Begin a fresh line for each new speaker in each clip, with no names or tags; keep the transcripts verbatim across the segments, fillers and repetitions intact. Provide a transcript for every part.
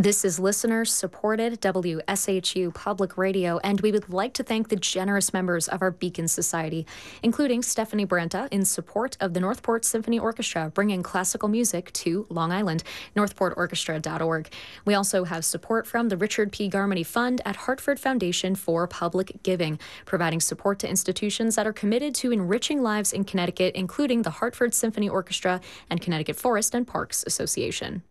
This is listener-supported W S H U Public Radio, and we would like to thank the generous members of our Beacon Society, including Stephanie Branta in support of the Northport Symphony Orchestra, bringing classical music to Long Island, northport orchestra dot org. We also have support from the Richard P. Garmany Fund at Hartford Foundation for Public Giving, providing support to institutions that are committed to enriching lives in Connecticut, including the Hartford Symphony Orchestra and Connecticut Forest and Parks Association.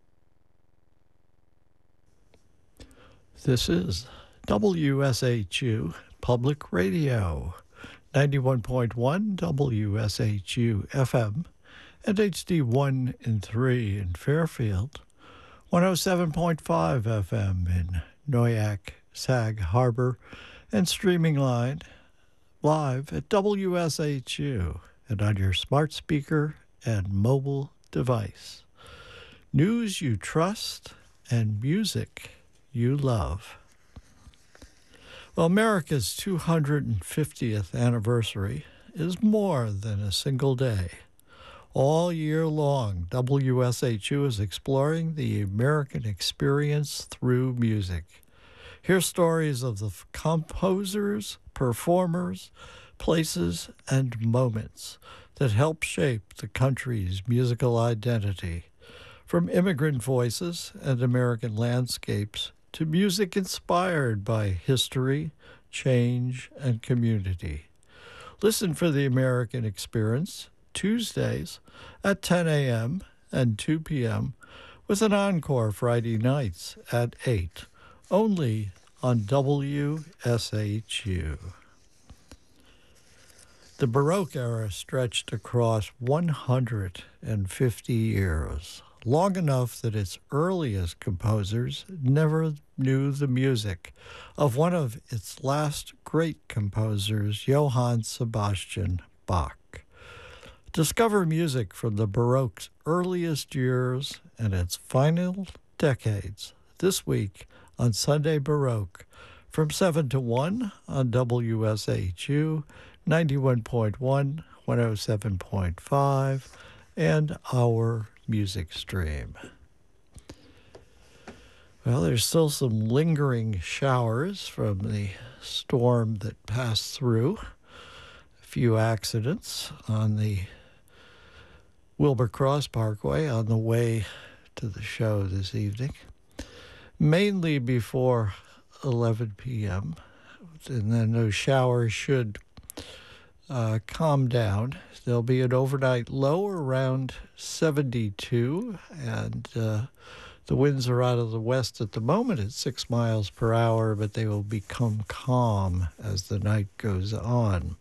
This is W S H U Public Radio, ninety-one point one W S H U F M and H D one and three in Fairfield, one oh seven point five F M in Noyak, Sag Harbor, and streaming line live at W S H U and on your smart speaker and mobile device. News you trust and music you love. Well, America's two hundred fiftieth anniversary is more than a single day. All year long, W S H U is exploring the American experience through music. Hear stories of the composers, performers, places, and moments that help shape the country's musical identity, from immigrant voices and American landscapes to music inspired by history, change, and community. Listen for the American Experience Tuesdays at ten a.m. and two p.m. with an encore Friday nights at eight, only on W S H U. The Baroque era stretched across one hundred fifty years, long enough that its earliest composers never knew the music of one of its last great composers, Johann Sebastian Bach. Discover music from the Baroque's earliest years and its final decades this week on Sunday Baroque from seven to one on W S H U, ninety-one point one, one oh seven point five, and our music stream. Well, there's still some lingering showers from the storm that passed through. A few accidents on the Wilbur Cross Parkway on the way to the show this evening, mainly before eleven p.m. And then those showers should Uh, calm down. There'll be an overnight low around seventy-two, and uh, the winds are out of the west at the moment at six miles per hour, but they will become calm as the night goes on.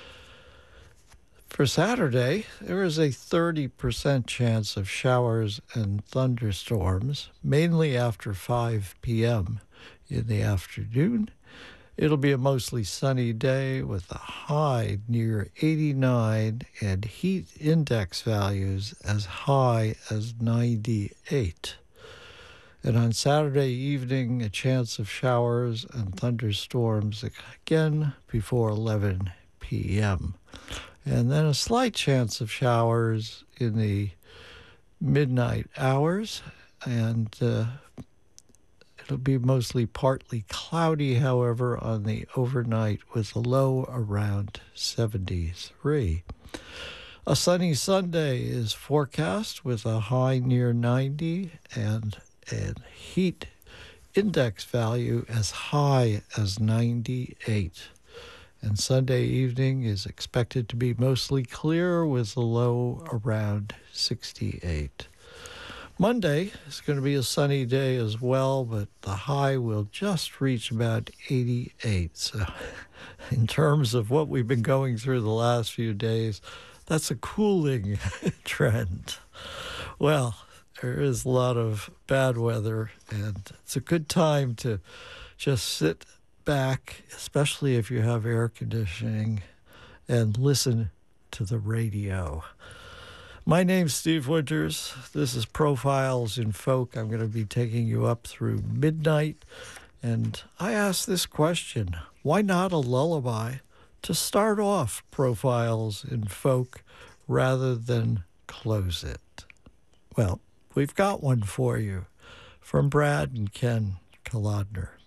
For Saturday, there is a thirty percent chance of showers and thunderstorms, mainly after five p.m. in the afternoon. It'll be a mostly sunny day with a high near eighty-nine and heat index values as high as ninety-eight. And on Saturday evening, a chance of showers and thunderstorms again before eleven p.m. And then a slight chance of showers in the midnight hours, and uh, it'll be mostly partly cloudy, however, on the overnight with a low around seventy-three. A sunny Sunday is forecast with a high near ninety and a heat index value as high as ninety-eight. And Sunday evening is expected to be mostly clear with a low around sixty-eight. Monday is going to be a sunny day as well, but the high will just reach about eighty-eight. So in terms of what we've been going through the last few days, that's a cooling trend. Well, there is a lot of bad weather, and it's a good time to just sit back, especially if you have air conditioning, and listen to the radio. My name's Steve Winters. This is Profiles in Folk. I'm going to be taking you up through midnight. And I asked this question: why not a lullaby to start off Profiles in Folk rather than close it? Well, we've got one for you From Brad and Ken Kolodner.